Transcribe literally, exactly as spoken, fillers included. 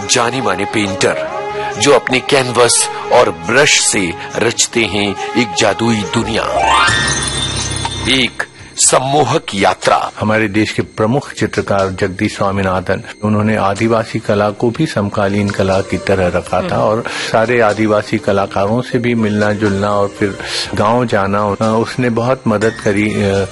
जाने माने पेंटर जो अपने कैनवस और ब्रश से रचते हैं एक जादुई दुनिया, एक सम्मोहक यात्रा। हमारे देश के प्रमुख चित्रकार जगदीश स्वामीनाथन, उन्होंने आदिवासी कला को भी समकालीन कला की तरह रखा था और सारे आदिवासी कलाकारों से भी मिलना जुलना और फिर गांव जाना, उसने बहुत मदद करी